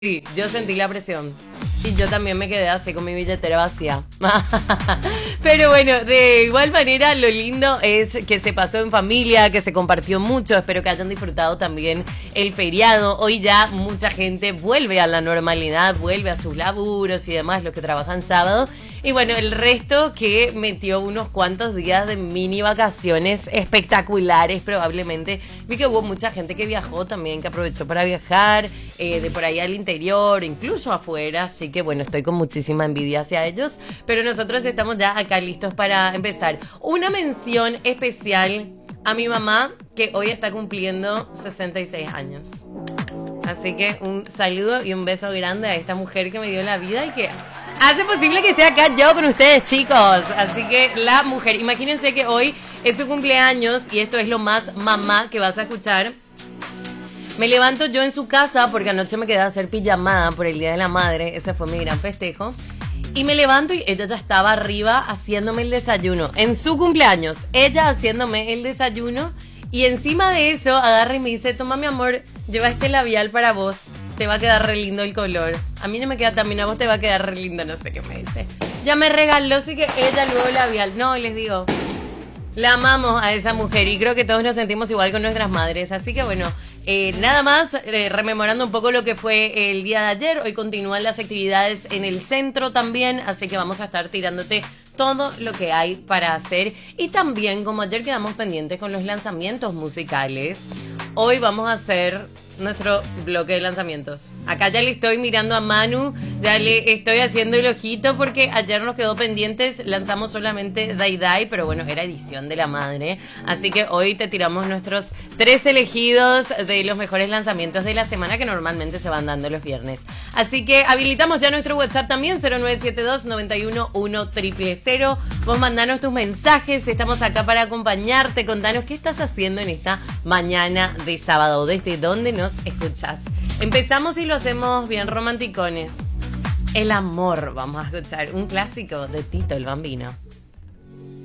Sí, yo sentí la presión. Y yo también me quedé así con mi billetera vacía. Pero bueno, de igual manera, lo lindo es que se pasó en familia, que se compartió mucho. Espero que hayan disfrutado también el feriado. Hoy ya mucha gente vuelve a la normalidad, vuelve a sus laburos y demás, los que trabajan sábado. Y bueno, el resto que metió unos cuantos días de mini vacaciones espectaculares probablemente. Vi que hubo mucha gente que viajó también, que aprovechó para viajar de por ahí al interior, incluso afuera. Así que bueno, estoy con muchísima envidia hacia ellos. Pero nosotros estamos ya acá listos para empezar. Una mención especial a mi mamá, que hoy está cumpliendo 66 años. Así que un saludo y un beso grande a esta mujer que me dio la vida y que hace posible que esté acá yo con ustedes, chicos. Así que la mujer, imagínense que hoy es su cumpleaños y esto es lo más mamá que vas a escuchar. Me levanto yo en su casa porque anoche me quedé a hacer pijamada por el Día de la Madre. Ese fue mi gran festejo. Y me levanto y ella ya estaba arriba haciéndome el desayuno. En su cumpleaños, ella haciéndome el desayuno. Y encima de eso agarra y me dice: toma, mi amor, lleva este labial para vos. Te va a quedar re lindo el color. A mí no me queda tan bien, a vos te va a quedar re lindo, no sé qué me dice. Ya me regaló, así que ella luego labial. No, y les digo, la amamos a esa mujer y creo que todos nos sentimos igual con nuestras madres. Así que bueno, nada más, rememorando un poco lo que fue el día de ayer. Hoy continúan las actividades en el centro también, así que vamos a estar tirándote todo lo que hay para hacer. Y también, como ayer quedamos pendientes con los lanzamientos musicales, hoy vamos a hacer nuestro bloque de lanzamientos. Acá ya le estoy mirando a Manu, ya le estoy haciendo el ojito porque ayer nos quedó pendientes, lanzamos solamente Dai Dai, pero bueno, era edición de la madre, así que hoy te tiramos nuestros 3 elegidos de los mejores lanzamientos de la semana que normalmente se van dando los viernes. Así que habilitamos ya nuestro WhatsApp también, 0972-91-1000. Vos mandanos tus mensajes, estamos acá para acompañarte, contanos qué estás haciendo en esta mañana de sábado, desde dónde nos escuchas. Empezamos y lo hacemos bien romanticones. El amor, vamos a escuchar un clásico de Tito el Bambino.